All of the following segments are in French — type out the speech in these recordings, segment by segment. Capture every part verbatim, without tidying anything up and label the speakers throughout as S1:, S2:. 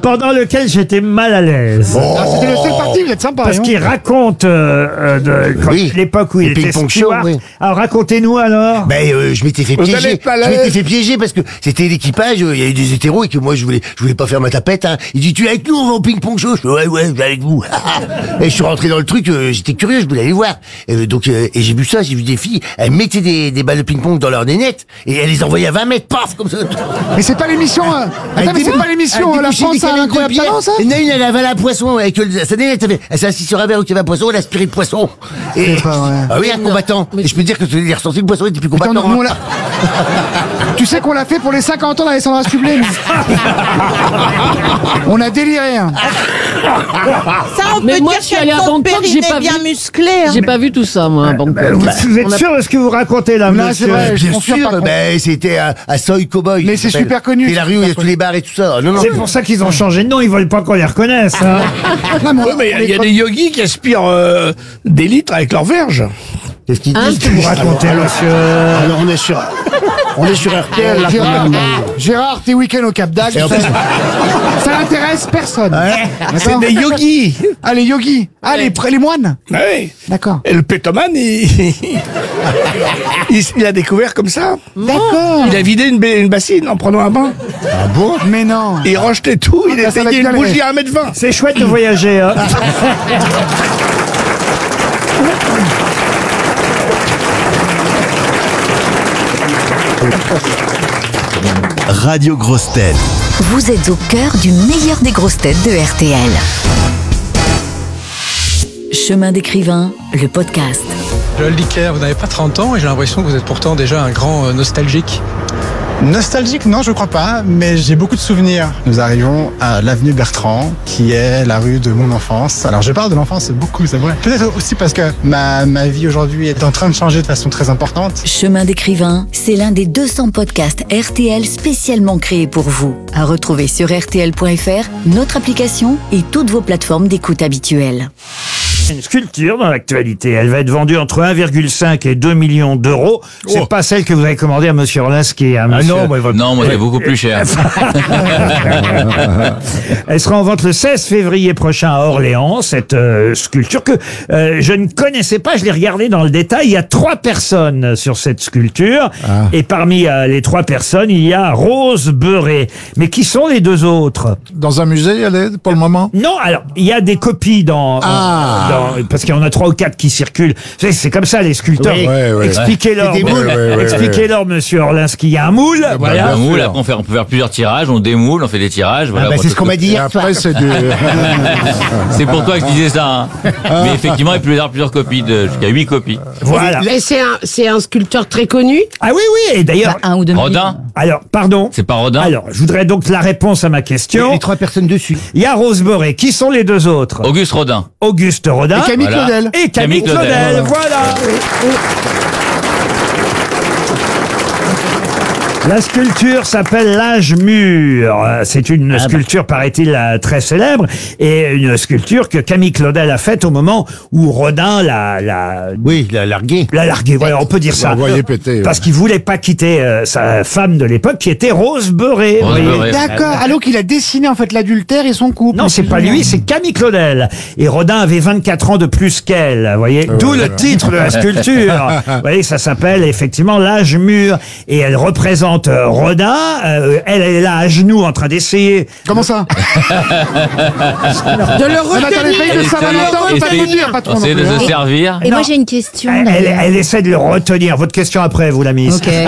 S1: pendant lequel j'étais mal à l'aise.
S2: Ah, c'était le seul parti, vous êtes sympa.
S1: Parce
S2: hein.
S1: qu'il raconte euh, euh, de, quand-
S3: Oui.
S1: l'époque où il
S3: Le
S1: était
S3: ping-pong
S1: steward.
S3: show, oui.
S1: Alors racontez-nous alors.
S3: Ben, euh, je m'étais fait
S4: Vous
S3: piéger.
S4: allez pas
S3: Je
S4: là-
S3: m'étais fait piéger parce que c'était l'équipage, euh, il y avait des hétéros et que moi je voulais, je voulais pas faire ma tapette, hein. Il dit, tu es avec nous, on va au ping-pong show. Je fais, ouais, ouais, je vais avec vous. Et je suis rentré dans le truc, euh, j'étais curieux, je voulais aller voir. Euh, donc, euh, et j'ai vu ça, j'ai vu des filles, elles mettaient des, des balles de ping-pong dans leurs nénettes et elles les envoyaient à vingt mètres, paf, comme ça.
S2: Mais c'est pas l'émission. euh, Attends, mais c'est pas l'émission. euh, La France a un incroyable talent, ça.
S3: Il y en a une, elle avait un poisson avec le, sa nénette, elle, avait- elle s'est assise sur un verre où il y avait un poisson, elle a aspiré le poisson. Et,
S2: C'est pas vrai.
S3: ah oui, un combattant. Et je peux te dire que tu as ressenti que le poisson était plus
S2: Putain,
S3: combattant.
S2: nous, nous, on
S3: hein.
S2: l'a- Tu sais qu'on l'a fait pour les cinquante ans d'Alessandra Sublet. On a déliré. Hein.
S5: Ça, on
S6: Mais
S5: peut
S6: moi,
S5: dire
S6: je suis allée à
S5: que ton
S6: Bangkok, j'ai
S5: périnée
S6: pas
S5: bien
S6: vu.
S5: musclé. hein.
S6: J'ai pas vu tout ça, moi, à Bangkok.
S1: Vous, vous êtes
S6: On a-
S1: sûr de ce que vous racontez là,
S2: Là,
S1: monsieur
S2: c'est vrai. je
S3: Bien
S2: confirme,
S3: sûr,
S2: par contre.
S3: ben, c'était à, à Soy Cowboy.
S2: Mais
S3: ça
S2: c'est
S3: s'appelle.
S2: super connu,
S3: C'est la
S2: c'est
S3: rue où il y a
S2: super
S3: tous les bars et tout ça. Non, non.
S1: C'est pour ça qu'ils ont changé de nom, ils veulent pas qu'on les reconnaisse. Hein.
S2: Non, mais on-
S4: Ouais, mais
S2: on
S4: il y a
S2: est-
S4: des yogis qui aspirent euh, des litres avec leur verge.
S3: Qu'est-ce qu'il dit?
S6: Hein,
S1: Qu'est-ce que vous racontez, monsieur
S3: Alors, on est sur, on est sur R T L, là, quand
S2: Gérard,
S3: même.
S2: Gérard, tes week-ends au Cap d'Agde,
S3: Et en
S2: ça,
S3: plus-
S2: ça n'intéresse personne.
S4: C'est
S2: D'accord.
S4: des yogis.
S2: Ah, les yogis. Ah, les, pré- les moines.
S4: Ouais.
S2: D'accord.
S4: Et le pétomane, il... il, il a découvert comme ça.
S2: D'accord.
S4: Il a vidé une, ba- une bassine en prenant un bain.
S3: Ah bon?
S2: Mais non.
S4: Il rejetait tout, il
S2: Ah, ça va
S4: essayait
S2: être
S4: une
S2: bien,
S4: bougie
S2: les-
S4: à un mètre vingt.
S1: C'est chouette de voyager. Hein.
S7: Radio Grosses Têtes.
S8: Vous êtes au cœur du meilleur des grosses têtes de R T L. Chemin d'écrivain, le podcast.
S9: Joël Dicker, vous n'avez pas trente ans et j'ai l'impression que vous êtes pourtant déjà un grand euh, nostalgique.
S10: Nostalgique, non, je crois pas, mais j'ai beaucoup de souvenirs. Nous arrivons à l'avenue Bertrand, qui est la rue de mon enfance. Alors, je parle de l'enfance beaucoup, c'est vrai. Peut-être aussi parce que ma, ma vie aujourd'hui est en train de changer de façon très importante.
S8: Chemin d'écrivain, c'est l'un des deux cents podcasts R T L spécialement créés pour vous. À retrouver sur R T L point F R, notre application et toutes vos plateformes d'écoute habituelles.
S1: Une sculpture dans l'actualité. Elle va être vendue entre un virgule cinq et deux millions d'euros. C'est
S4: Oh.
S1: pas celle que vous avez commandée à monsieur Orlinski. Hein, monsieur.
S4: non, moi,
S11: Non, moi, c'est beaucoup plus cher.
S1: Elle sera en vente le seize février prochain à Orléans, cette euh, sculpture que euh, je ne connaissais pas, je l'ai regardée dans le détail. Il y a trois personnes sur cette sculpture. Et parmi euh, les trois personnes, il y a Rose Beurré. Mais qui sont les deux autres?
S12: Dans un musée, elle est, pour le moment?
S1: Non, alors, il y a des copies dans...
S3: Ah.
S1: dans- parce qu'il y en a trois ou quatre qui circulent. Vous savez, c'est comme ça, les sculpteurs.
S3: Oui.
S12: Ouais, ouais.
S1: Expliquez-leur,
S3: C'est des
S1: monsieur-
S3: moules.
S12: Ouais, ouais,
S1: expliquez-leur, monsieur Orlinski. Il y a un moule, voilà.
S11: Un moule, après on, fait, on peut faire plusieurs tirages, on démoule, on fait des tirages. Voilà,
S3: Ah, bah,
S11: Bon,
S3: c'est ce qu'on m'a dit
S12: Et
S3: hier soir.
S12: après, c'est du...
S11: C'est pour toi que je disais ça. Hein. Mais effectivement, il peut y avoir plusieurs copies, de, jusqu'à huit copies.
S1: Voilà.
S5: Mais c'est un, c'est un sculpteur très connu.
S1: Ah oui, oui, et d'ailleurs...
S8: Un ou deux
S11: Rodin,
S1: Alors, pardon.
S11: c'est pas Rodin.
S1: Alors, je voudrais donc la réponse à ma question.
S3: Les trois personnes dessus.
S1: Il y a Rose Beurré. Qui sont les deux autres?
S11: Auguste Rodin.
S1: Auguste Rodin.
S2: Et Camille
S11: Voilà.
S2: Claudel.
S1: Et Camille
S11: Camille Claudel.
S1: Claudel. Voilà. La sculpture s'appelle l'âge mûr. Euh, C'est une
S11: bah.
S1: sculpture, paraît-il, euh, très célèbre, et une sculpture que Camille Claudel a faite au moment où Rodin l'a, l'a,
S3: Oui, la largué.
S1: l'a largué. Voilà, on peut dire ça.
S12: envoyé péter,
S1: Parce
S12: ouais.
S1: qu'il voulait pas quitter euh, sa femme de l'époque, qui était Rose Beurré.
S11: Rose
S1: vous voyez.
S11: Beurré.
S2: D'accord. Alors qu'il a dessiné en fait l'adultère et son couple.
S1: Non, c'est pas lui, c'est Camille Claudel. Et Rodin avait vingt-quatre ans de plus qu'elle, vous voyez. D'où le titre de la sculpture. Vous voyez, ça s'appelle effectivement l'âge mûr. Et elle représente euh, Rodin. Euh, elle est là à genoux en train d'essayer.
S2: Comment ça?
S5: De le
S2: Ah, bah, attends, les pays
S5: retenir.
S2: de Saint-Valentin, on peut pas
S11: Essaye-
S2: nous dire, patron.
S11: On essaie de
S2: non plus,
S11: se
S2: hein.
S11: servir.
S8: Et
S1: Non.
S8: moi j'ai une question.
S1: Elle, elle,
S8: d'ailleurs.
S1: elle essaie de le retenir. Votre question après, vous la mise.
S8: Ok.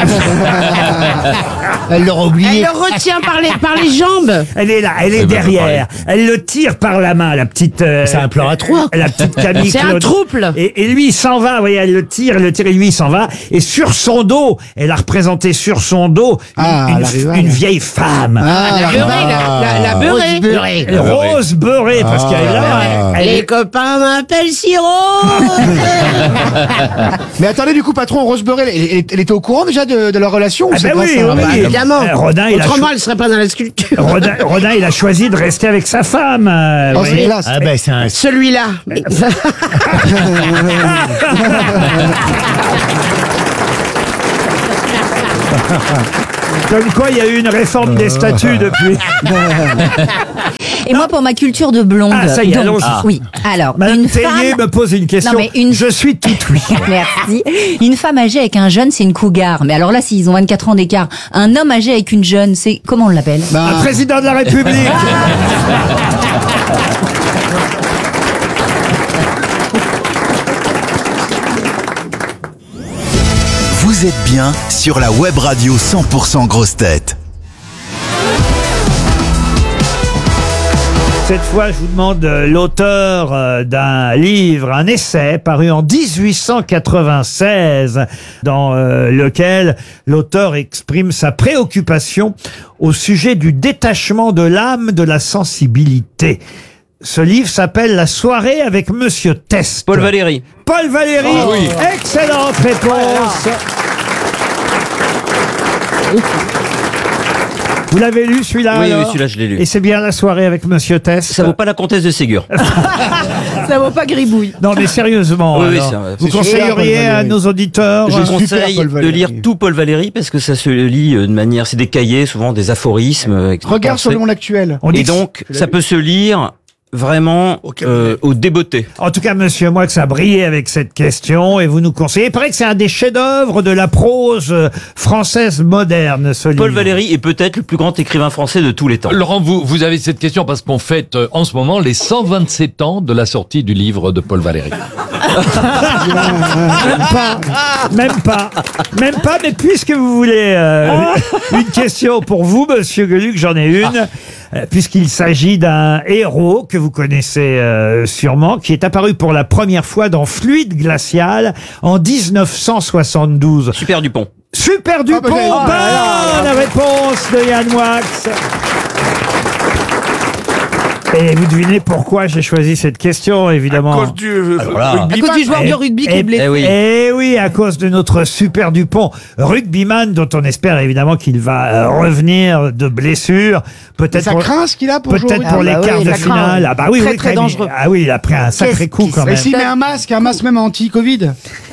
S3: Elle l'aura
S5: Elle
S3: oublié.
S5: le retient par les, par les jambes.
S1: Elle est là, elle est
S11: Eh ben,
S1: derrière. Elle le tire par la main, la petite. euh,
S3: C'est un plan à trois.
S1: La petite Camille
S5: C'est un
S1: Claudel.
S5: trouble.
S1: Et, et lui, il s'en va. Vous voyez, elle le tire, elle le tire, et lui, il s'en va. Et sur son dos, elle a représenté sur son dos une,
S2: Ah,
S1: une-
S2: la rivale.
S1: une vieille femme.
S2: Ah,
S5: La beurrée, la, la, la beurrée.
S3: Rose Beurré.
S1: Elle est Rose Beurré, parce qu'elle est là. Elle
S5: Les
S1: est-
S5: copains m'appellent Siro.
S2: Mais attendez, du coup, patron, Rose Beurré, elle, elle- elle était au courant déjà de, de leur relation ou
S1: Ah
S2: c'est
S1: ben
S2: grâce
S1: oui,
S2: à-
S1: oui, oui.
S5: Évidemment.
S1: Euh, Rodin, il a
S5: Autrement,
S1: cho-
S5: elle serait pas dans la sculpture.
S1: Rodin, Rodin, il a choisi de rester avec sa femme. euh,
S2: Oh,
S1: vous
S2: c'est
S1: voyez.
S2: classe.
S3: Ah ben, c'est un...
S5: Celui-là.
S1: Comme quoi, il y a eu une réforme des statuts depuis.
S6: Et moi, pour ma culture de blonde.
S1: Ah, ça y est,
S6: donc,
S1: allons-y.
S6: ah. Oui. Alors,
S1: Madame
S6: une
S1: Tellier
S6: femme.
S1: me pose une question.
S6: Non, mais une-
S1: Je suis tout oui.
S6: Merci. Une femme âgée avec un jeune, c'est une cougar. Mais alors là, s'ils ont vingt-quatre ans d'écart, un homme âgé avec une jeune, c'est comment on l'appelle?
S1: Un président de la République.
S7: Vous êtes bien sur la web radio cent pour cent Grosses Têtes.
S1: Cette fois, je vous demande euh, l'auteur euh, d'un livre, un essai paru en dix-huit cent quatre-vingt-seize, dans euh, lequel l'auteur exprime sa préoccupation au sujet du détachement de l'âme de la sensibilité. Ce livre s'appelle La soirée avec Monsieur Test.
S13: Paul Valéry.
S1: Paul Valéry.
S13: Oh oui.
S1: Excellente réponse. Vous l'avez lu celui-là?
S13: Oui, oui,
S1: alors
S13: celui-là, je l'ai lu.
S1: Et c'est bien La soirée avec Monsieur Test.
S13: Ça vaut pas la comtesse de Ségur.
S14: Ça vaut pas gribouille.
S1: Non, mais sérieusement,
S13: Oui, oui,
S1: alors,
S13: c'est vrai.
S1: vous
S13: C'est
S1: conseilleriez
S13: super, Paul
S1: à nos auditeurs
S13: Je
S1: euh,
S13: conseille de lire tout Paul Valéry parce que ça se lit euh, de manière, c'est des cahiers, souvent des aphorismes. euh,
S2: Regarde sur le monde actuel.
S1: On dit
S13: Et
S1: que
S13: donc, ça peut se lire vraiment euh, au débeauté.
S1: En tout cas, Monsieur Moix a brillé avec cette question et vous nous conseillez. Il paraît que c'est un des chefs-d'œuvre de la prose euh, française moderne, ce livre.
S13: Paul Valéry est peut-être le plus grand écrivain français de tous les temps.
S15: Laurent, vous, vous avez cette question parce qu'on fête euh, en ce moment les cent vingt-sept ans de la sortie du livre de Paul Valéry.
S1: Même pas, même pas, même pas, mais puisque vous voulez euh, une question pour vous, Monsieur Gueluc, j'en ai une, euh, puisqu'il s'agit d'un héros que vous connaissez euh, sûrement, qui est apparu pour la première fois dans Fluide glacial en dix-neuf cent soixante-douze.
S13: Super Dupont.
S1: Super Dupont,
S2: bah, j'ai- oh là là.
S1: bonne réponse de Yann Moix. Et vous devinez pourquoi j'ai choisi cette question, évidemment.
S4: À cause du euh,
S13: Alors là.
S4: rugbyman.
S14: À cause du joueur de rugby qui est blessé.
S13: Eh oui.
S1: Eh oui, à cause de notre Super Dupont, rugbyman, dont on espère évidemment qu'il va euh, revenir de blessure. Peut-être
S2: Ça
S1: pour,
S2: craint ce qu'il a pour jouer.
S1: peut-être pour
S6: Ah
S1: les
S6: bah
S1: quarts
S6: oui,
S1: de
S6: ça craint,
S1: finale.
S6: oui.
S1: Ah bah oui,
S14: Très,
S1: oui,
S14: très
S1: quand même.
S14: dangereux.
S1: Ah oui, il a pris un sacré
S6: Qu'est-ce
S1: coup
S6: qui
S1: quand
S6: se
S1: même.
S2: Et s'il met un masque, un masque même anti-Covid.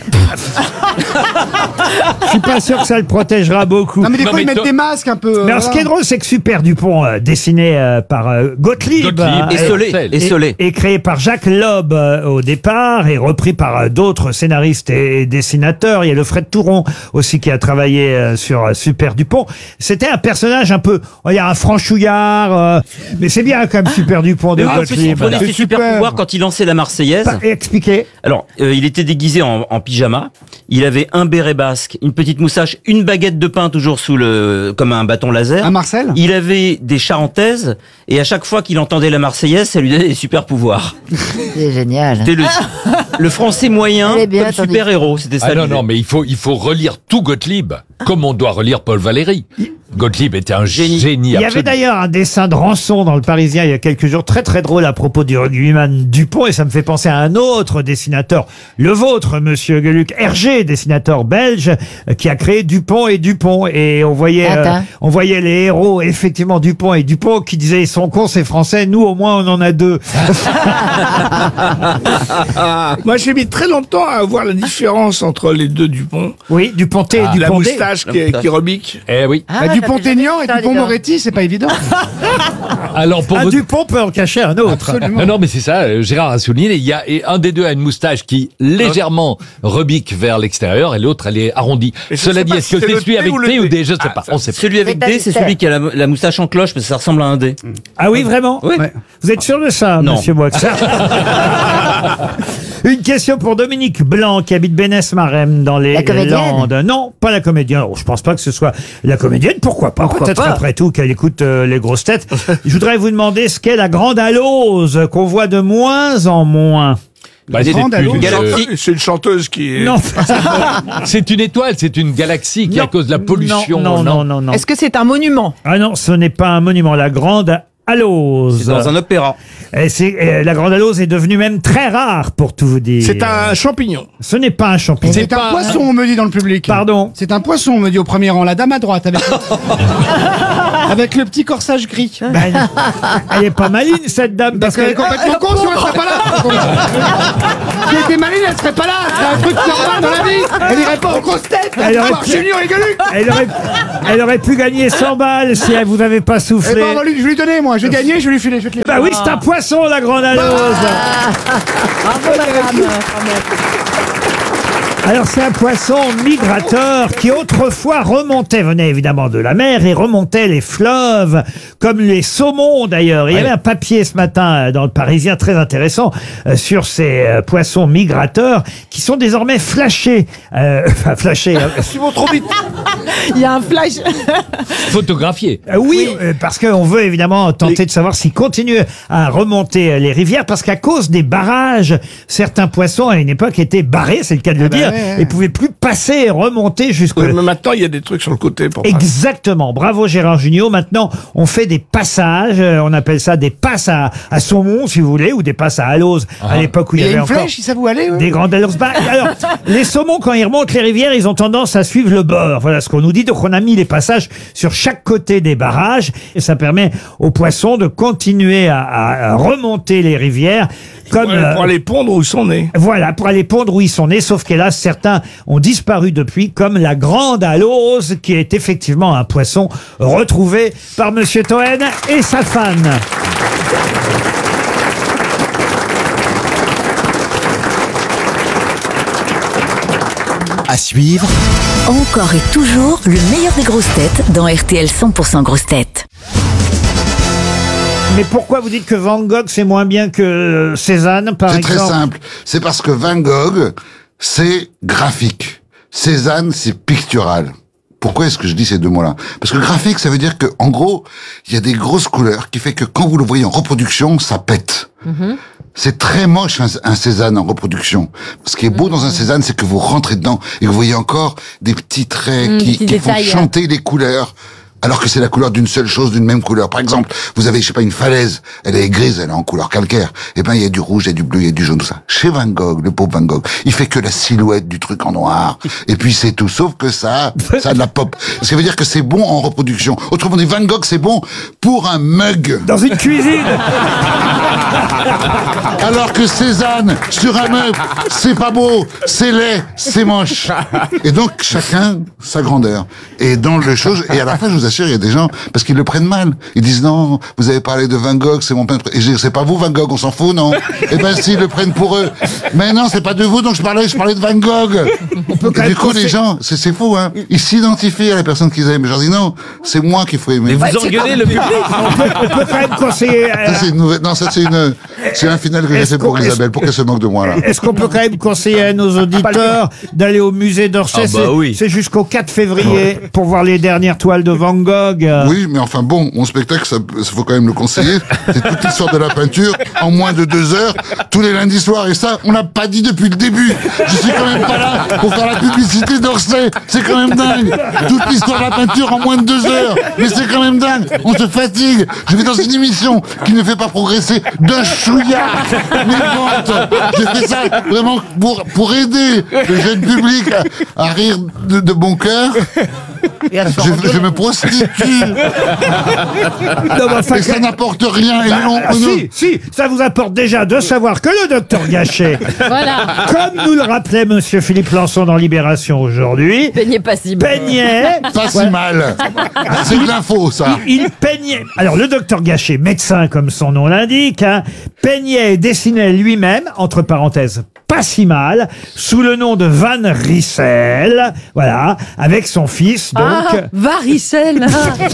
S1: Je suis pas sûr que ça le protégera beaucoup.
S2: Non mais des
S15: Non,
S2: fois
S15: mais
S2: ils mettent
S15: toi-
S2: des masques un peu.
S1: Mais alors, ce qui est drôle, c'est que Super Dupont, euh, dessiné euh, par euh, Gottlieb,
S15: Gottlieb.
S1: euh,
S13: Et Solé. Et
S1: et-
S13: Solé.
S1: et créé par Jacques Loeb euh, au départ et repris par euh, d'autres scénaristes et dessinateurs. Il y a le Fred Touron aussi qui a travaillé euh, sur euh, Super Dupont. C'était un personnage un peu, il y a un franchouillard, euh, mais c'est bien quand même Super Dupont de
S13: Ah,
S1: Gottlieb.
S13: il prenait ses super pouvoirs quand il lançait la Marseillaise.
S1: Pas- Expliquez.
S13: Alors, euh, il était déguisé en, en pyjama. Il avait un béret basque, une petite moustache, une baguette de pain toujours sous le, comme un bâton laser.
S2: Un Marcel.
S13: Il avait des charentaises et à chaque fois qu'il entendait la Marseillaise, ça lui donnait des super pouvoirs.
S6: C'est génial.
S13: C'était le, le français moyen
S6: Elle est bien,
S13: comme
S6: attendez.
S13: super héros. C'était ça.
S15: Ah non,
S13: l'idée.
S15: non, mais il faut, il faut relire tout Gottlieb, comme on doit relire Paul Valéry. Gottlieb était un génie,
S13: Génie.
S1: Il y avait
S15: absolu.
S1: d'ailleurs un dessin de Rançon dans le Parisien il y a quelques jours, très très drôle à propos du rugbyman Dupont, et ça me fait penser à un autre dessinateur, le vôtre, Monsieur Gueluc, Hergé, dessinateur belge, euh, qui a créé Dupont et Dupont, et on voyait, euh,
S6: Attends.
S1: on voyait les héros, effectivement Dupont et Dupont, qui disaient ils sont cons, c'est français, nous au moins on en a deux.
S4: Moi, j'ai mis très longtemps à voir la différence entre les deux Dupont.
S1: Oui, Duponté et
S4: La
S1: Duponté.
S4: moustache qui,
S13: La moustache.
S4: qui rebique.
S15: Eh oui.
S2: Bah, Dupont-Aignan et Dupont-Moretti, c'est pas évident.
S15: Alors pour
S1: Un
S15: votre-
S1: Dupont peut en cacher un autre.
S2: Absolument.
S15: Non, non, mais c'est ça, euh, Gérard a souligné, il y a, et un des deux a une moustache qui légèrement rebique vers l'extérieur et l'autre elle est arrondie.
S4: Et je
S15: Cela
S4: sais
S15: dit,
S4: pas
S15: est-ce
S4: si
S15: que
S4: c'est
S15: c'est
S4: le
S15: celui
S4: thé
S15: avec
S4: ou le
S15: T ou
S4: thé
S15: D? Je sais
S4: Ah,
S15: pas,
S4: ça,
S15: on sait pas.
S13: Celui avec
S6: C'est
S13: D, c'est
S6: un
S13: celui qui a la, la moustache en cloche parce que ça ressemble à un dé.
S1: Ah oui, vraiment
S13: Oui.
S1: Vous êtes sûr de ça,
S13: Non.
S1: Monsieur Moix? Une question pour Dominique Blanc, qui habite Bénès-Marem dans les
S6: La comédienne
S1: Landes. Non, pas la comédienne. Oh, je pense pas que ce soit la comédienne. Pourquoi pas?
S6: Pourquoi
S1: Peut-être
S6: pas
S1: après tout qu'elle écoute euh, les grosses têtes. Je voudrais vous demander ce qu'est la grande alose qu'on voit de moins en moins.
S15: Bah, c'est
S2: grande
S15: une-
S2: allo-
S15: une-
S13: Galaxie.
S4: C'est une chanteuse qui est...
S1: Non.
S15: C'est une étoile, c'est une galaxie qui,
S1: Non.
S15: à cause de la pollution.
S1: Non, non, non, non. non.
S14: Est-ce que c'est un monument?
S1: Ah non, ce n'est pas un monument. La grande alose.
S13: C'est dans un opéra.
S1: Et c'est, et la grande alose est devenue même très rare, pour tout vous dire.
S4: C'est un champignon.
S1: Ce n'est pas un champignon.
S2: C'est un poisson, on me dit dans le public.
S1: Pardon.
S2: C'est un poisson, on me dit au premier rang, la dame à droite, avec, avec le petit corsage gris.
S1: Ben, elle est pas maline, cette dame.
S2: Parce qu'elle est complètement con, si on ne serait pas là. Si elle était maligne, elle serait pas là. C'est un truc normal dans la vie. Elle irait pas aux grosses têtes.
S1: Elle aurait, pu,
S2: Junior et Gueuluc.
S1: elle, aurait, elle aurait pu gagner cent balles si elle vous avait pas
S2: Eh
S1: soufflé.
S2: ben, on va lui- je vais lui donner, moi. Je vais gagner, je vais lui filer. Je vais te les
S1: Bah oui, c'est un poisson, la grande alose.
S14: Bravo, madame.
S1: Alors c'est un poisson migrateur qui autrefois remontait, venait évidemment de la mer et remontait les fleuves, comme les saumons d'ailleurs. Il y avait un papier ce matin euh, dans le Parisien très intéressant euh, sur ces euh, poissons migrateurs qui sont désormais flashés. Euh, Enfin flashés. hein.
S2: Ils vont trop vite.
S14: Il y a un flash.
S15: Photographié.
S1: Euh, oui, euh, parce qu'on veut évidemment tenter de savoir s'ils continuent à remonter euh, les rivières, parce qu'à cause des barrages, certains poissons à une époque étaient barrés, c'est le cas de le dire,
S4: ouais, ouais.
S1: et pouvaient plus passer et remonter jusque...
S4: Oui, mais maintenant, il y a des trucs sur le côté pour
S1: Exactement. Bravo Gérard Jugnot. Maintenant, on fait des passages. euh, On appelle ça des passes à, à saumon, si vous voulez, ou des passes à alose. À l'époque où il y
S2: Il y
S1: avait
S2: a une
S1: encore
S2: flèche, si ça vous allait. ouais.
S1: des grandes aloses. Bah, alors, les saumons, quand ils remontent les rivières, ils ont tendance à suivre le bord. Voilà ce qu'on nous dit. Donc, on a mis les passages sur chaque côté des barrages. Et ça permet aux poissons de continuer à, à- à remonter les rivières. Comme,
S4: pour,
S1: euh,
S4: pour aller pondre où ils sont nés.
S1: voilà, pour aller pondre où ils sont nés, sauf qu'hélas, certains ont disparu depuis, comme la grande alose, qui est effectivement un poisson retrouvé par Monsieur Toen et sa fan.
S7: À suivre,
S8: Encore et toujours le meilleur des grosses têtes dans R T L cent pour cent grosses têtes.
S1: Mais pourquoi vous dites que Van Gogh c'est moins bien que Cézanne, par
S12: C'est
S1: exemple?
S12: très simple. C'est parce que Van Gogh, c'est graphique. Cézanne, c'est pictural. Pourquoi est-ce que je dis ces deux mots-là? Parce que graphique, ça veut dire que, en gros, il y a des grosses couleurs qui fait que quand vous le voyez en reproduction, ça pète.
S14: Mhm.
S12: C'est très moche un, un Cézanne en reproduction. Ce qui est beau dans un Cézanne, c'est que vous rentrez dedans et que vous voyez encore des petits traits
S14: Mmh,
S12: qui,
S14: des petits
S12: qui font
S14: détails.
S12: chanter les couleurs. Alors que c'est la couleur d'une seule chose, d'une même couleur. Par exemple, vous avez, je sais pas, une falaise, elle est grise, elle est en couleur calcaire. Eh ben, il y a du rouge, il y a du bleu, il y a du jaune, tout ça. Chez Van Gogh, le pauvre Van Gogh, il fait que la silhouette du truc en noir. Et puis c'est tout, sauf que ça, ça a de la pop. Ce qui veut dire que c'est bon en reproduction. Autrement dit, Van Gogh, c'est bon pour un mug.
S1: Dans une cuisine.
S12: Alors que Cézanne, sur un meuble, c'est pas beau, c'est laid, c'est moche. Et donc, chacun, sa grandeur. Et dans le chose, et à la fin, je vous assure, il y a des gens, parce qu'ils le prennent mal. Ils disent, non, vous avez parlé de Van Gogh, c'est mon peintre. Et je dis, c'est pas vous, Van Gogh, on s'en fout, non? Eh ben, s'ils le prennent pour eux. Mais non, c'est pas de vous, donc je parlais, je parlais de Van Gogh.
S1: On peut quand
S12: Et
S1: même
S12: du coup, les
S1: conseiller-
S12: gens, c'est, c'est fou, hein. Ils s'identifient à la personne qu'ils aiment. Je leur dis, non, c'est moi qu'il faut aimer.
S11: Mais vous engueulez le public.
S1: on, peut, on peut quand même conseiller. euh,
S12: Ça, c'est une nouvelle, non, ça, c'est une, c'est un final que j'ai
S1: Est-ce
S12: fait pour
S1: qu'on- est-ce-
S12: Isabelle, pour qu'elle se moque de moi, là.
S1: Est-ce qu'on peut quand même conseiller à nos auditeurs d'aller au musée d'Orsay?
S11: Ah bah
S1: C'est-
S11: oui.
S1: C'est jusqu'au quatre février pour voir les dernières toiles de Van Gogh. euh.
S12: Oui, mais enfin bon, mon spectacle, ça, ça faut quand même le conseiller. C'est toute l'histoire de la peinture en moins de deux heures, tous les lundis soirs. Et ça, on l'a pas dit depuis le début. Je suis quand même pas là pour faire la publicité d'Orsay. C'est quand même dingue. Toute l'histoire de la peinture en moins de deux heures. Mais c'est quand même dingue. On se fatigue. Je vais dans une émission qui ne fait pas progresser d'un chouïa mes ventes. J'ai fait ça vraiment pour, pour aider le jeune public à, à rire de, de bon cœur. Je, je me prostitue.
S1: Non, mais enfin,
S12: Et ça n'apporte rien. Et on-
S1: Ah,
S12: on-
S1: si, si, ça vous apporte déjà de savoir que le docteur Gachet,
S14: Voilà.
S1: comme nous le rappelait Monsieur Philippe Lançon dans Libération aujourd'hui,
S14: Peignez pas si mal.
S1: peignait.
S12: Pas si
S1: Ouais.
S12: mal. C'est de l'info, ça.
S1: Il, il peignait. Alors, le docteur Gachet, médecin comme son nom l'indique, hein, peignait et dessinait lui-même, entre parenthèses, pas si mal, sous le nom de Van Rissel, voilà, avec son fils, donc.
S14: Ah, varicelle.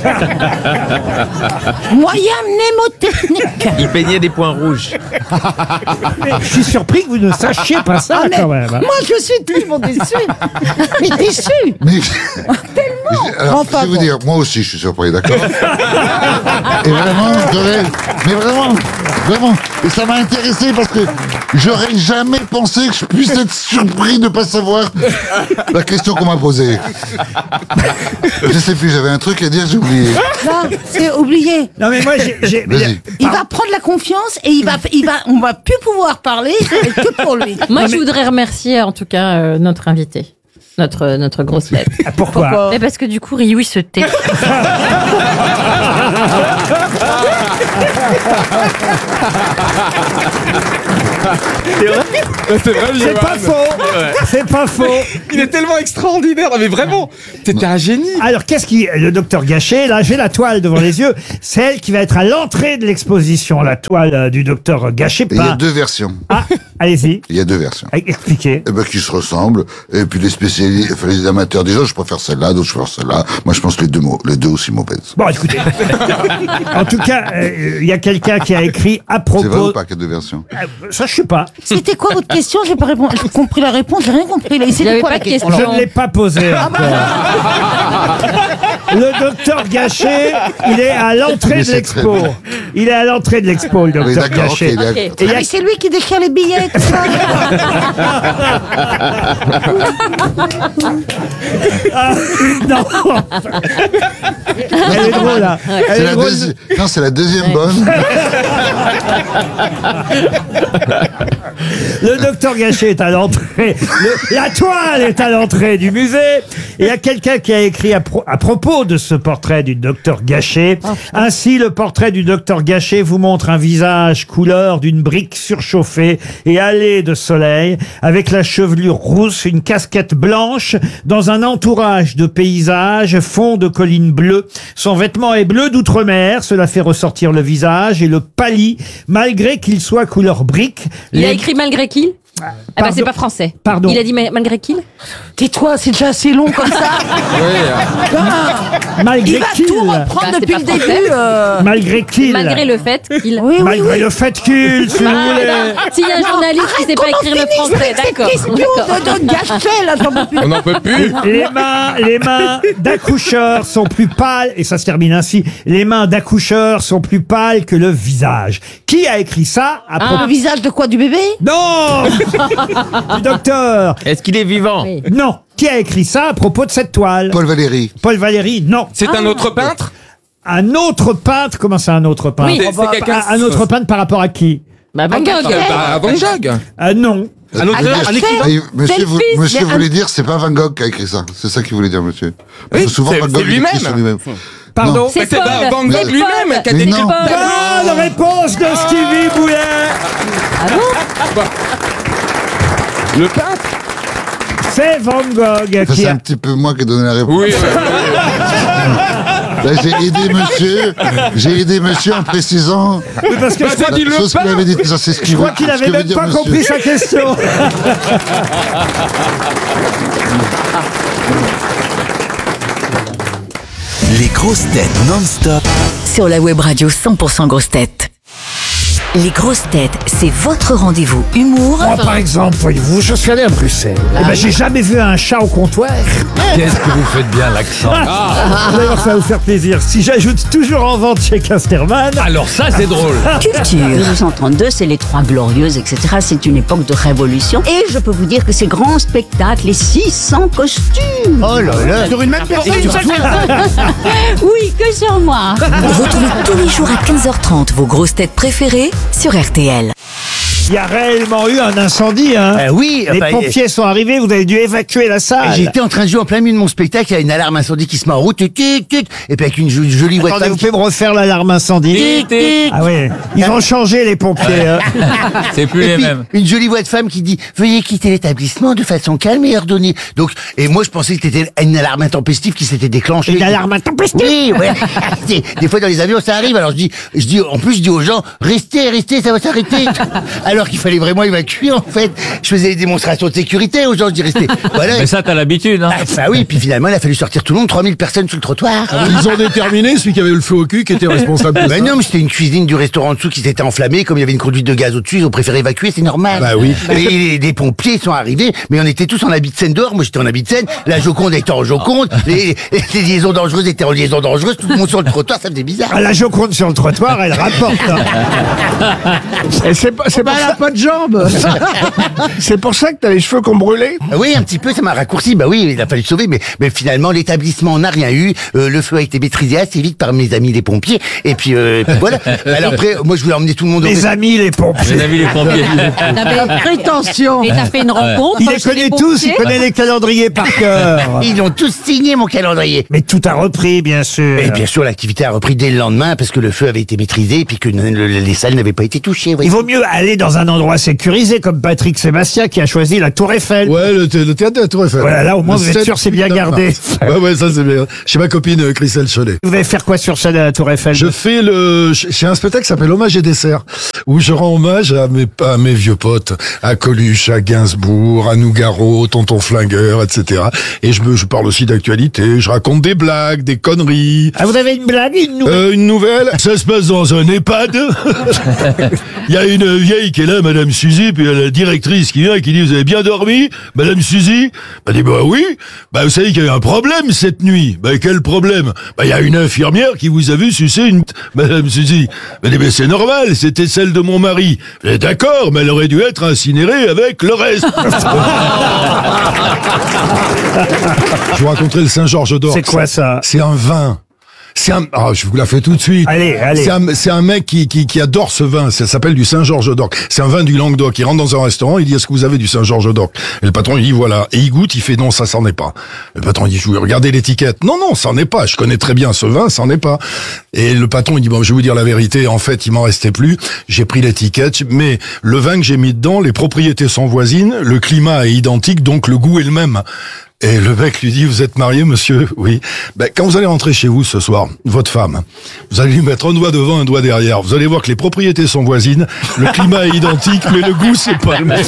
S5: Moyen mnémotechnique.
S11: Il peignait des points rouges.
S1: Mais je suis surpris que vous ne sachiez pas ça,
S5: Ah, mais
S1: quand même. hein.
S5: Moi, je suis tellement déçu. Mais déçu.
S12: Mais,
S5: Tellement.
S12: alors,
S5: Enfin,
S12: je vais vous
S5: bon.
S12: dire, moi aussi, je suis surpris, d'accord? Et vraiment, j'aurais, mais vraiment, vraiment. Et ça m'a intéressé parce que j'aurais jamais pensé que je puisse être surpris de pas savoir la question qu'on m'a posée. Je sais plus, j'avais un truc à dire, j'ai oublié.
S5: Là, c'est oublié.
S1: Non, mais moi, j'ai. j'ai-
S12: Vas-y.
S5: Il va prendre la confiance et il va, il va, on va plus pouvoir parler que pour lui.
S14: Moi, je voudrais remercier en tout cas euh, notre invité. Notre, notre grosse tête.
S1: Pourquoi
S14: Mais parce que du coup, Ryu, il se tait.
S16: C'est vrai, c'est vrai,
S1: C'est pas
S16: Johan.
S1: faux. C'est pas faux.
S16: Il est tellement extraordinaire. Non, mais vraiment, t'étais un génie.
S1: Alors, qu'est-ce qui... Le docteur Gachet, là, j'ai la toile devant les yeux. C'est elle qui va être à l'entrée de l'exposition, la toile euh, du docteur Gachet.
S12: Il y a
S1: Pas-
S12: deux versions.
S1: Ah, allez-y.
S12: Il y a deux versions.
S1: Expliquez.
S12: Eh ben, qui se ressemblent. Et puis les spécialistes, enfin, les amateurs disent, oh, je préfère celle-là, d'autres je préfère celle-là. Moi, je pense que les deux, mots, les deux aussi mauvaises.
S1: Bon, écoutez. En tout cas, euh, il y a quelqu'un qui a écrit à
S12: C'est vrai ou
S1: propos...
S12: pas qu'il y a deux versions?
S1: Euh, Ça, je sais pas.
S5: C'était quoi votre question? J'ai pas répondu. J'ai compris la réponse, j'ai rien compris. Là,
S14: Il y
S5: c'était
S14: avait
S5: quoi
S14: pas
S5: la
S14: de
S5: question?
S14: question.
S1: Je ne l'ai pas posé
S5: Ah bah.
S1: encore. Le docteur Gachet, il est à l'entrée
S12: Mais
S1: de
S12: c'est
S1: l'expo.
S12: très bien.
S1: Il est à l'entrée de l'expo, le
S12: Oui,
S1: docteur
S12: d'accord, ok,
S1: Gachet.
S12: d'accord.
S1: Et il y
S5: Ah,
S1: a-
S5: mais c'est lui qui déchire les billets, tout ça.
S1: Ah, non. Elle est drôle, là. Elle
S12: C'est
S1: est
S12: la
S1: drôle.
S12: deuxi- Non, c'est la deuxième bonne.
S1: Le docteur Gachet est à l'entrée. Le- La toile est à l'entrée du musée. Et il y a quelqu'un qui a écrit à, pro- à propos de ce portrait du docteur Gachet. Ainsi, le portrait du docteur Gachet vous montre un visage couleur d'une brique surchauffée et hâlée de soleil, avec la chevelure rousse, une casquette blanche, dans un entourage de paysages, fond de collines bleues. Son vêtement est bleu d'outre-mer, cela fait ressortir le visage et le pâlit, malgré qu'il soit couleur brique.
S14: Il a
S1: Les-
S14: écrit malgré qu'il Ah bah
S1: Pardon.
S14: c'est pas français.
S1: Pardon.
S14: Il a dit ma- malgré qu'il
S5: Tais-toi, c'est déjà assez long comme ça. Ah,
S1: Malgré
S5: il va
S1: qu'il.
S5: tout reprendre
S14: Bah, c'est
S5: depuis
S14: pas
S5: le
S14: français.
S5: début. euh.
S1: Malgré qu'il.
S14: Malgré le fait qu'il...
S5: Oui, oui,
S1: Malgré
S5: oui.
S1: le fait qu'il, si vous
S14: Ah,
S1: voulez.
S14: non. S'il y a un
S5: Non,
S14: journaliste qui
S5: arrête,
S14: sait pas
S5: qu'on en
S14: écrire le
S5: finisse
S14: français,
S5: avec cette
S14: d'accord.
S5: question
S14: d'accord.
S5: de, de Gachet, là, j'en peux plus.
S16: On n'en peut plus.
S1: Les mains, les mains d'accoucheurs sont plus pâles, et ça se termine ainsi, les mains d'accoucheurs sont plus pâles que le visage. Qui a écrit ça à
S5: Le
S1: propos...
S5: visage de quoi, du bébé?
S1: Non Du docteur.
S16: Est-ce qu'il est vivant?
S14: Oui.
S1: Non. Qui a écrit ça à propos de cette toile?
S12: Paul Valéry.
S1: Paul Valéry, non.
S16: C'est un autre peintre?
S1: Un autre peintre, comment ça un autre peintre?
S14: Oui.
S16: C'est- c'est quelqu'un-
S1: Un un autre peintre par rapport à qui?
S14: Bah, Van
S16: Ah,
S14: Gogh.
S16: bah, Van Gogh.
S1: Ah non.
S16: Un autre,
S5: Ah,
S16: un écrivain.
S12: Ah, il- monsieur vous-
S5: Selfie,
S12: monsieur
S5: il y a
S12: voulait
S5: un-
S12: dire, c'est pas Van Gogh qui a écrit ça. C'est ça qu'il voulait dire, monsieur. Parce
S16: Oui,
S12: que souvent,
S16: c'est-
S12: Van
S16: c'est
S12: Gogh, il écrit
S16: lui-même.
S12: sur lui-même.
S1: Pardon.
S14: C'est
S16: Mais c'est
S14: Paul.
S16: Van Van
S14: C'est
S16: Gogh lui-même qui a
S12: Mais
S16: décrit.
S12: non.
S1: Bonne réponse de Stevie Boulet.
S16: Le peintre?
S1: C'est Van Gogh
S12: Enfin,
S1: qui
S12: c'est
S1: a...
S12: un petit peu moi qui ai donné la réponse.
S16: Oui, oui.
S12: Là, j'ai aidé monsieur, j'ai aidé monsieur en précisant.
S1: Oui, parce que
S16: Bah,
S1: je
S16: t'as
S1: crois,
S16: dit le
S12: chose qu'il avait dit, ça c'est ce
S1: je
S12: qu'il
S1: crois
S12: veut-
S1: qu'il
S12: ce
S1: avait
S12: que veut
S1: même
S12: dire
S1: pas
S12: monsieur.
S1: compris sa question.
S7: Les grosses têtes non-stop
S8: Sur la web radio cent pour cent grosses têtes. Les grosses têtes, c'est votre rendez-vous humour.
S1: Moi, par exemple, voyez-vous, je suis allé à Bruxelles. Eh ben, j'ai jamais vu un chat au comptoir.
S15: Qu'est-ce que vous faites bien l'accent?
S1: D'ailleurs, ça va vous faire plaisir. Si j'ajoute toujours en vente chez Casterman.
S15: Alors ça, c'est drôle.
S8: Culture.
S17: mille huit cent trente-deux, c'est les Trois Glorieuses, et cetera. C'est une époque de révolution. Et je peux vous dire que ces grands spectacles, les six cents costumes.
S3: Oh là là.
S2: Sur une même personne.
S17: Oui, que sur moi.
S8: Retrouvez tous les jours à quinze heures trente vos grosses têtes préférées sur R T L.
S1: Il y a réellement eu un incendie. Hein.
S3: Euh, oui,
S1: Les
S3: enfin,
S1: pompiers sont arrivés, vous avez dû évacuer la salle.
S3: J'étais en train de jouer en plein milieu de mon spectacle, il y a une alarme incendie qui se met en route, tut, tut, tut, et puis avec une jo- jolie voix de
S1: Attendez,
S3: femme
S1: vous
S3: qui-
S1: pouvez me refaire l'alarme incendie.
S3: Tic, tic.
S1: Ah oui, ils ont changé les pompiers. hein.
S11: C'est plus
S3: Et
S11: les
S3: puis,
S11: mêmes.
S3: une jolie voix de femme qui dit « Veuillez quitter l'établissement de façon calme et ordonnée ». Donc, et moi je pensais que c'était une alarme intempestive qui s'était déclenchée.
S1: Une alarme intempestive.
S3: Oui, ouais. C'est- Des fois dans les avions ça arrive, alors je dis, je dis, en plus je dis aux gens « Restez, restez, ça va s'arrêter ». Alors qu'il fallait vraiment évacuer en fait. Je faisais des démonstrations de sécurité aux gens, je dis « Restez ». Voilà.
S11: Mais ça, t'as l'habitude, hein.
S3: Ah, bah oui, puis finalement il a fallu sortir tout le monde, trois mille personnes sur le trottoir.
S4: Ils ont déterminé celui qui avait le feu au cul qui était responsable de
S3: Ben
S4: ça.
S3: non, mais c'était une cuisine du restaurant en dessous qui s'était enflammée, comme il y avait une conduite de gaz au-dessus, ils ont préféré évacuer, c'est normal.
S4: Bah oui.
S3: Et les, les pompiers sont arrivés, mais on était tous en habit de scène dehors, moi j'étais en habit de scène, la Joconde était en Joconde, les, les, les liaisons dangereuses étaient en liaison dangereuse, tout le monde sur le trottoir, ça faisait bizarre.
S1: Ah, la Joconde sur le trottoir, elle rapporte. hein.
S4: Et c'est pas, c'est
S2: Bah,
S4: pour
S2: elle a
S4: ça,
S2: pas de jambes.
S4: c'est pour ça que t'as les cheveux qu'on brûlait.
S3: Ah oui, un petit peu, ça m'a raccourci, bah oui, il a fallu sauver, mais, mais finalement l'établissement n'a rien eu, euh, le feu a été maîtrisé assez vite par mes amis les pompiers, et puis, euh, puis voilà. Alors après, moi je voulais emmener tout le monde au
S1: Les
S3: restaurant.
S1: amis, les pompiers.
S11: Mes amis, les pompiers.
S14: T'avais-
S5: Prétention.
S14: Et t'as fait une rencontre
S1: Il les
S14: chez
S1: connaît
S14: les
S1: tous, il
S14: pompiers
S1: connaît les calendriers par cœur.
S3: Ils ont tous signé mon calendrier.
S1: Mais tout a repris, bien sûr.
S3: Et bien sûr, l'activité a repris dès le lendemain parce que le feu avait été maîtrisé et puis que ne- le- les salles n'avaient pas été touchées. voyez.
S1: Il vaut mieux aller dans dans un endroit sécurisé, comme Patrick Sébastien qui a choisi la Tour Eiffel.
S18: Ouais, le, thé- le théâtre de la Tour Eiffel.
S1: Voilà, là, au moins,
S18: Le
S1: vous êtes
S18: sept
S1: sûr, c'est bien
S18: huit, neuf
S1: gardé.
S18: mars. Ouais, ouais, ça c'est bien. Chez ma copine euh, Christelle Cholet.
S1: Vous allez faire quoi sur scène à la Tour Eiffel?
S18: Je fais le, j'ai un spectacle qui s'appelle Hommage et dessert, où je rends hommage à mes, à mes vieux potes, à Coluche, à Gainsbourg, à Nougaro, Tonton Flingueur, et cetera. Et je me, je parle aussi d'actualité, je raconte des blagues, des conneries.
S1: Ah, vous avez une blague, une nouvelle?
S18: Euh, une nouvelle. Ça se passe dans un EHPAD. Il y a une vieille qui est là, Madame Suzy, puis il y a la directrice qui vient et qui dit, vous avez bien dormi, Madame Suzy? Bah, dit, bah oui. Bah, vous savez qu'il y a eu un problème cette nuit. Bah, quel problème? Bah, il y a une infirmière qui vous a vu sucer une, Madame Suzy. Bah, dit, mais c'est normal, c'était celle de mon mari. Eh, d'accord, mais elle aurait dû être incinérée avec le reste. Je vous raconterai le Saint-Georges d'Orx.
S1: C'est quoi ça?
S18: C'est un vin. C'est un, ah, je vous la fais tout de suite.
S1: Allez, allez.
S18: C'est un, c'est un mec qui, qui, qui adore ce vin. Ça s'appelle du Saint-Georges d'Orx. C'est un vin du Languedoc. Il rentre dans un restaurant, il dit, est-ce que vous avez du Saint-Georges d'Orx? Et le patron, il dit, voilà. Et il goûte, il fait, non, ça, c'en est pas. Le patron, il dit, je vais regarder l'étiquette. Non, non, ça n'en est pas. Je connais très bien ce vin, ça n'en est pas. Et le patron, il dit, bon, je vais vous dire la vérité. En fait, il m'en restait plus. J'ai pris l'étiquette, mais le vin que j'ai mis dedans, les propriétés sont voisines, le climat est identique, donc le goût est le même. Et le mec lui dit, vous êtes marié, monsieur? Oui. Ben, quand vous allez rentrer chez vous ce soir, votre femme, vous allez lui mettre un doigt devant, un doigt derrière. Vous allez voir que les propriétés sont voisines, le climat est identique, mais le goût, c'est pas le même.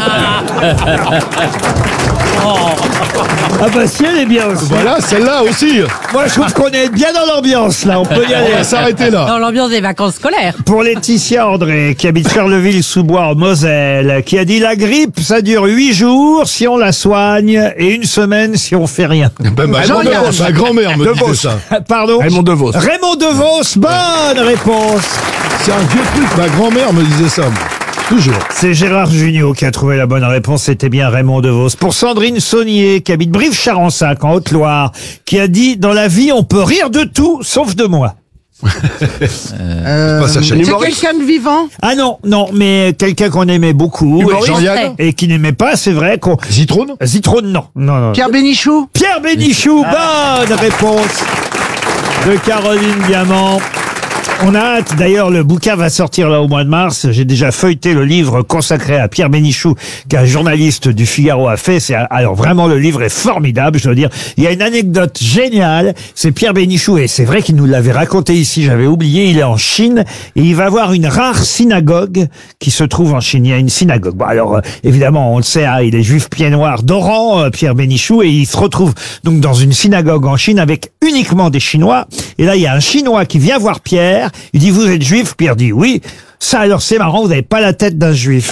S1: Ah bah si, elle est bien aussi.
S18: Voilà, celle-là aussi.
S1: Moi, je trouve qu'on est bien dans l'ambiance, là. On peut y aller.
S18: On va s'arrêter là.
S14: Dans l'ambiance des vacances scolaires.
S1: Pour Laetitia André, qui habite Charleville-sous-Bois en Moselle, qui a dit la grippe, ça dure huit jours si on la soigne et une semaine si on fait rien.
S18: Ben, ma grand-mère, ma grand-mère me disait ça.
S1: Pardon?
S4: Raymond DeVos.
S1: Raymond DeVos, bonne réponse.
S18: C'est un vieux truc, ma grand-mère me disait ça. Toujours.
S1: C'est Gérard Jugnot qui a trouvé la bonne réponse, c'était bien Raymond DeVos. Pour Sandrine Saunier, qui habite Brive-Charensac, en Haute-Loire, qui a dit, dans la vie, on peut rire de tout, sauf de moi.
S2: Euh,
S18: pas ça,
S2: c'est
S18: chérie.
S2: quelqu'un de vivant?
S1: Ah non, non, mais quelqu'un qu'on aimait beaucoup.
S18: Humoriste.
S1: Et-
S18: Jean-Yann
S1: Et qui n'aimait pas, c'est vrai qu'on...
S18: Zitrone?
S1: Zitrone, non. non, non.
S2: Pierre Bénichou?
S1: Pierre Bénichou, bonne réponse de Caroline Diamant. On a hâte, d'ailleurs, le bouquin va sortir là au mois de mars. J'ai déjà feuilleté le livre consacré à Pierre Bénichou, qu'un journaliste du Figaro a fait. C'est, alors vraiment, le livre est formidable, je dois dire. Il y a une anecdote géniale. C'est Pierre Bénichou, et c'est vrai qu'il nous l'avait raconté ici, j'avais oublié. Il est en Chine, et il va voir une rare synagogue qui se trouve en Chine. Il y a une synagogue. Bon, alors, euh, évidemment, on le sait, hein, il est juif pied noir d'Oran, euh, Pierre Bénichou, et il se retrouve donc dans une synagogue en Chine avec uniquement des Chinois. Et là, il y a un Chinois qui vient voir Pierre. Il dit, vous êtes juif? Pierre dit, oui. Ça, alors, c'est marrant, vous n'avez pas la tête d'un juif.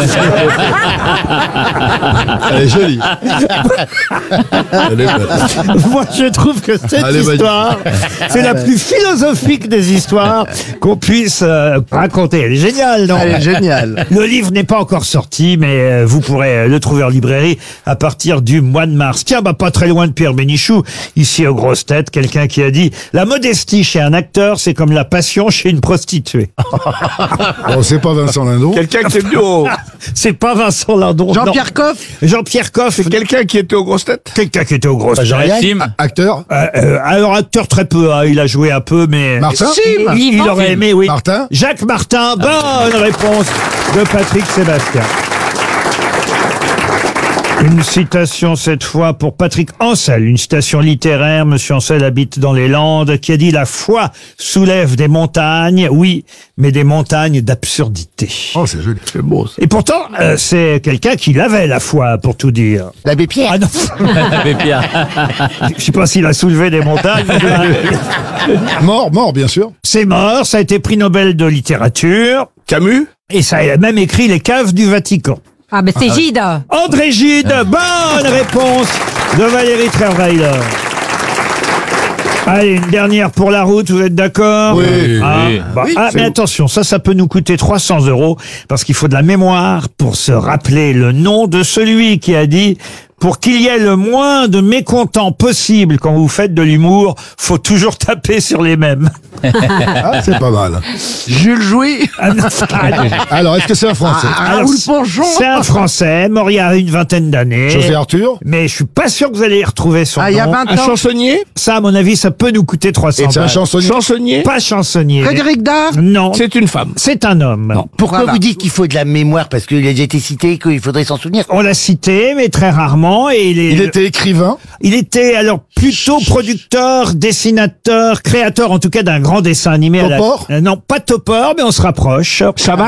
S18: Elle est jolie. Elle est belle.
S1: Moi, je trouve que cette
S18: Allez, vas-y.
S1: histoire, c'est la plus philosophique des histoires qu'on puisse euh, raconter. Elle est géniale, non?
S2: Elle est géniale.
S1: Le livre n'est pas encore sorti, mais euh, vous pourrez euh, le trouver en librairie à partir du mois de mars. Tiens, bah, pas très loin de Pierre Bénichou, ici aux grosses têtes, quelqu'un qui a dit « La modestie chez un acteur, c'est comme la passion chez une prostituée. »
S18: Bon, c'est pas Vincent Lindon.
S4: Quelqu'un qui était au...
S1: C'est pas Vincent Lindon.
S2: Jean-Pierre Coff?
S1: Jean-Pierre Coff.
S4: C'est quelqu'un qui était aux grosses têtes.
S1: Quelqu'un qui était aux grosses têtes.
S11: Sim.
S18: Acteur.
S1: Euh, euh, alors acteur très peu, hein, il a joué un peu, mais
S18: Martin.
S1: il, il aurait aimé, oui.
S18: Martin.
S1: Jacques Martin, bonne réponse de Patrick Sébastien. Une citation cette fois pour Patrick Ancel, une citation littéraire. Monsieur Ancel habite dans les Landes, qui a dit « La foi soulève des montagnes, oui, mais des montagnes d'absurdité. »
S18: Oh, c'est joli.
S4: C'est beau, ça.
S1: Et pourtant, euh, c'est quelqu'un qui l'avait, la foi, pour tout dire.
S3: L'abbé Pierre.
S1: Ah non,
S11: Mais Pierre.
S1: je sais pas s'il a soulevé des montagnes.
S18: Mort, mort, bien sûr.
S1: C'est mort, ça a été prix Nobel de littérature,
S4: Camus?
S1: et ça a même écrit Les caves du Vatican.
S6: Ah, ben c'est Gide.
S1: André Gide, bonne réponse de Valérie Trierweiler. Allez, une dernière pour la route, vous êtes d'accord?
S18: Oui.
S1: Ah,
S11: Oui.
S1: bah,
S18: Oui,
S1: ah,
S18: c'est
S1: mais
S18: bon.
S1: attention, ça, ça peut nous coûter trois cents euros, parce qu'il faut de la mémoire pour se rappeler le nom de celui qui a dit Pour qu'il y ait le moins de mécontents possible quand vous faites de l'humour, faut toujours taper sur les mêmes.
S18: Ah, c'est pas mal.
S4: Jules Jouy.
S1: Ah, non, ah, non.
S18: Alors, est-ce que c'est un Français
S4: Ah,
S1: Alors,
S4: Raoul Ponjon.
S1: c'est un Français, mort il y a une vingtaine d'années.
S18: José Arthur.
S1: Mais je suis pas sûr que vous allez y retrouver son
S4: Ah, il y a
S1: nom.
S4: vingt
S16: Un
S4: ans.
S16: chansonnier.
S1: Ça, à mon avis, ça peut nous coûter trois cents
S18: Et c'est un
S1: balles.
S18: chansonnier.
S16: Chansonnier.
S1: Pas chansonnier.
S4: Frédéric Dard.
S1: Non,
S16: C'est une femme.
S1: c'est un homme.
S3: Pourquoi
S4: Voilà.
S3: vous dites qu'il faut de la mémoire? Parce qu'il a déjà été cité et qu'il faudrait s'en souvenir.
S1: On l'a cité, mais très rarement. Et il, est,
S18: Il était écrivain.
S1: il était alors plutôt producteur, dessinateur, créateur en tout cas d'un grand dessin animé. à la-
S18: Topor
S1: Euh, Non, pas Topor, mais on se rapproche.
S16: Ça va